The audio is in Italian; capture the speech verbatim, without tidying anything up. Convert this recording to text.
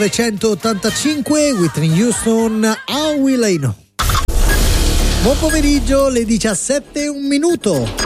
millenovecentoottantacinque, Whitney Houston, How Will I Know. Buon pomeriggio, le diciassette e un minuto.